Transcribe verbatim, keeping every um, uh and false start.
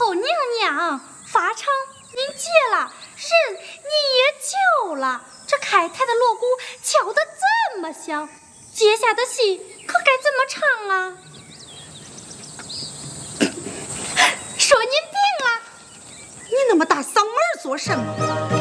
哦，娘娘，法场您结了，人你也救了，这开台的锣鼓敲得这么响，接下的戏可该怎么唱啊？说您病了， 你那么大嗓门做什么？